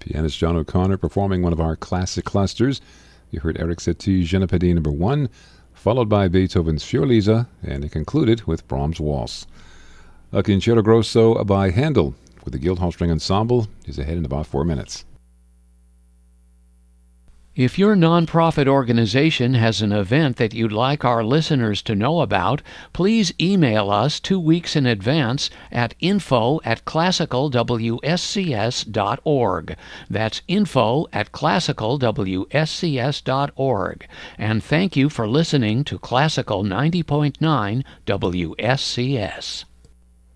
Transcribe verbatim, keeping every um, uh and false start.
Pianist John O'Connor performing one of our classic clusters. You heard Eric Satie, Je ne peux dire number one, followed by Beethoven's Fiorlisa, and it concluded with Brahms' Waltz. A Concerto Grosso by Handel with the Guildhall String Ensemble is ahead in about four minutes. If your nonprofit organization has an event that you'd like our listeners to know about, please email us two weeks in advance at info at classical w s c s dot org. That's info at classical w s c s dot org. And thank you for listening to Classical ninety point nine W S C S.